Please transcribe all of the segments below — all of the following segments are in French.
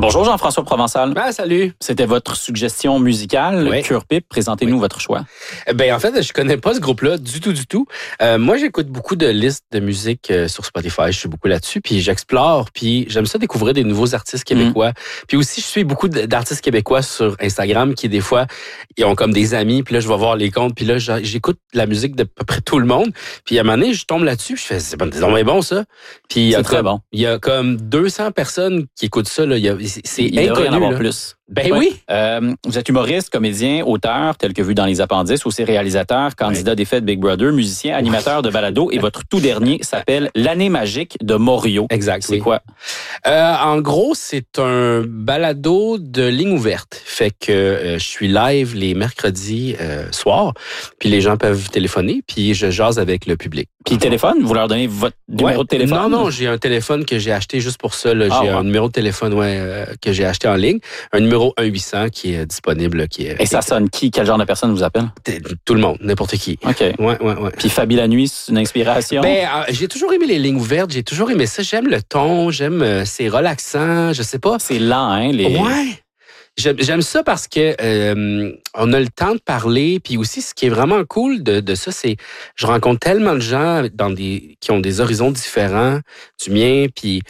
Bonjour Jean-François Provençal. Ah, salut. C'était votre suggestion musicale, Oui. Cure Pip. Présentez-nous votre choix. En fait, je connais pas ce groupe-là du tout. Moi, j'écoute beaucoup de listes de musique sur Spotify. Je suis beaucoup là-dessus, puis j'explore, puis j'aime ça découvrir des nouveaux artistes québécois. Puis aussi, je suis beaucoup d'artistes québécois sur Instagram qui, des fois, ils ont comme des amis, puis là, je vais voir les comptes, puis là, j'écoute la musique de peu près tout le monde. Puis à un moment donné, je tombe là-dessus, puis je fais, c'est bon, ça. Puis C'est très bon. Il y a comme 200 personnes qui écoutent ça, là. C'est Il devrait y en inconnu, avoir là. plus. Oui. Vous êtes humoriste, comédien, auteur, tel que vu dans les appendices, aussi réalisateur, candidat des fêtes Big Brother, musicien, animateur de balado, et votre tout dernier s'appelle L'année magique de Morio. Exact. C'est quoi? En gros, c'est un balado de ligne ouverte. Fait que je suis live les mercredis soirs, puis les gens peuvent téléphoner, puis je jase avec le public. Puis téléphone, vous leur donnez votre numéro de téléphone? Non, j'ai un téléphone que j'ai acheté juste pour ça. Là. J'ai un numéro de téléphone que j'ai acheté en ligne. Un numéro 1-800 qui est disponible. Là, Et ça sonne qui? Quel genre de personne vous appelle? Tout le monde, n'importe qui. OK. Ouais. Puis Fabi la nuit, c'est une inspiration? J'ai toujours aimé les lignes ouvertes. J'ai toujours aimé ça. J'aime le ton. C'est relaxant. Je sais pas. C'est lent, hein? Ouais. J'aime ça parce que on a le temps de parler, puis aussi ce qui est vraiment cool de ça, c'est je rencontre tellement de gens qui ont des horizons différents du mien, puis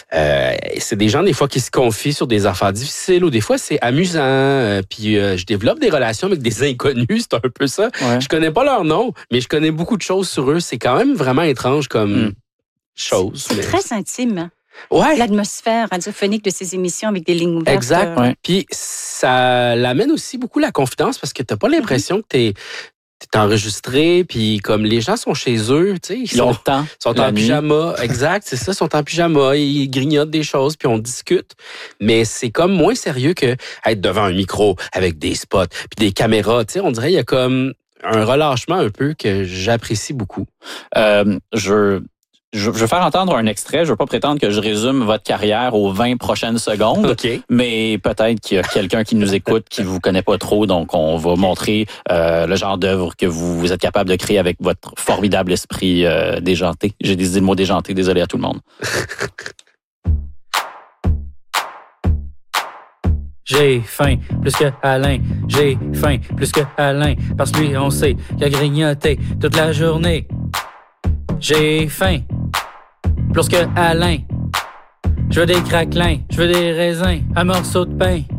c'est des gens des fois qui se confient sur des affaires difficiles ou des fois c'est amusant, puis je développe des relations avec des inconnus, c'est un peu ça. Ouais. Je connais pas leur nom, mais je connais beaucoup de choses sur eux. C'est quand même vraiment étrange comme chose. C'est très intime. Ouais. L'atmosphère radiophonique de ces émissions avec des lignes ouvertes. Exact. Puis ça l'amène aussi beaucoup la confidence parce que t'as pas l'impression que t'es enregistré, puis comme les gens sont chez eux, tu sais, ils sont en pyjama. Exact, c'est ça, ils sont en pyjama, ils grignotent des choses, puis on discute. Mais c'est comme moins sérieux que être devant un micro avec des spots, puis des caméras. Tu sais, on dirait qu'il y a comme un relâchement un peu que j'apprécie beaucoup. Je veux faire entendre un extrait. Je veux pas prétendre que je résume votre carrière aux 20 prochaines secondes. OK. Mais peut-être qu'il y a quelqu'un qui nous écoute qui vous connaît pas trop. Donc, on va montrer le genre d'œuvre que vous êtes capable de créer avec votre formidable esprit déjanté. J'ai décidé le mot déjanté. Désolé à tout le monde. J'ai faim plus que Alain, j'ai faim plus que Alain, parce que lui on sait qu'il a grignoté toute la journée. J'ai faim plus que Alain, je veux des craquelins, je veux des raisins, un morceau de pain.